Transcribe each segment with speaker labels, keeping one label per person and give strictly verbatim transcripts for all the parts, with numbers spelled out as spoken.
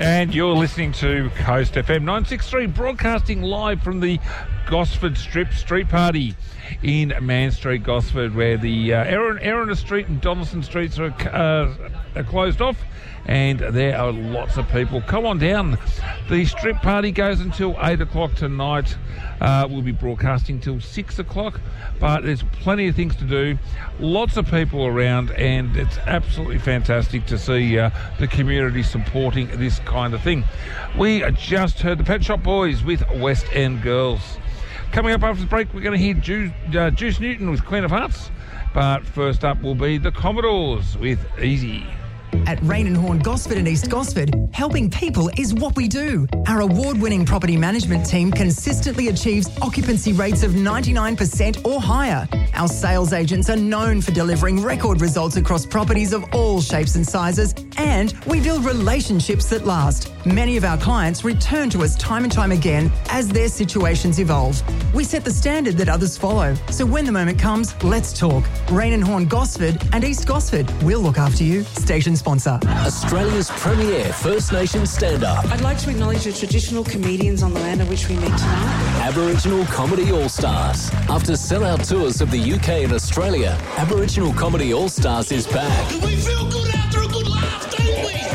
Speaker 1: And you're listening to Coast F M nine sixty-three, broadcasting live from the Gosford Strip Street Party in Man Street, Gosford, where the uh, Erina, Erina Street and Donaldson Streets are, uh, are closed off, and there are lots of people. Come on down. The strip party goes until eight o'clock tonight. Uh, we'll be broadcasting till six o'clock, but there's plenty of things to do, lots of people around, and it's absolutely fantastic to see uh, the community supporting this kind of thing. We just heard the Pet Shop Boys with West End Girls. Coming up after the break, we're going to hear Juice, uh, Juice Newton with Queen of Hearts, but first up will be the Commodores with Easy.
Speaker 2: At Rain and Horn Gosford and East Gosford, helping people is what we do. Our award-winning property management team consistently achieves occupancy rates of ninety-nine percent or higher. Our sales agents are known for delivering record results across properties of all shapes and sizes, and we build relationships that last. Many of our clients return to us time and time again as their situations evolve. We set the standard that others follow. So when the moment comes, let's talk. Rain and Horn Gosford and East Gosford. We'll look after you. Station sponsor.
Speaker 3: Australia's premier First Nation stand-up.
Speaker 4: I'd like to acknowledge the traditional comedians on the land on which we meet tonight.
Speaker 3: Aboriginal Comedy All-Stars. After sellout tours of the U K and Australia, Aboriginal Comedy All-Stars is back.
Speaker 5: We feel good after a good laugh, don't we?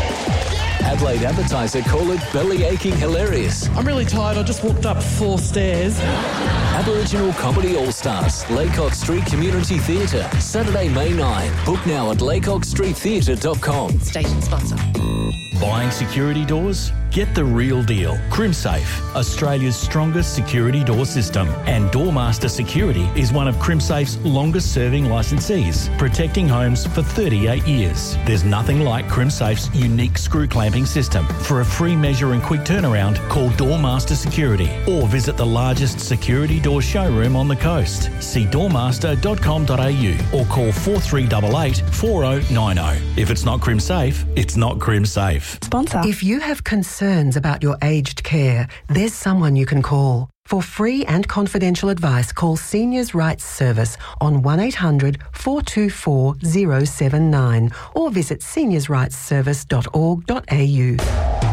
Speaker 3: Adelaide Advertiser call it belly-aching hilarious.
Speaker 6: I'm really tired. I just walked up four stairs.
Speaker 3: Aboriginal Comedy All-Stars, Laycock Street Community Theatre, Saturday, May ninth. Book now at laycock street theatre dot com.
Speaker 4: Station sponsor.
Speaker 7: Buying security doors? Get the real deal. CrimSafe, Australia's strongest security door system. And Doormaster Security is one of CrimSafe's longest-serving licensees, protecting homes for thirty-eight years. There's nothing like CrimSafe's unique screw clamping system. For a free measure and quick turnaround, call Doormaster Security or visit the largest security door showroom on the coast. See doormaster dot com dot a u or call four three eight eight, four oh nine oh. If it's not CrimSafe, it's not CrimSafe.
Speaker 2: Sponsor. If you have concerns about your aged care, there's someone you can call. For free and confidential advice, call Seniors Rights Service on one eight hundred, four two four, oh seven nine or visit seniors rights service dot org dot a u.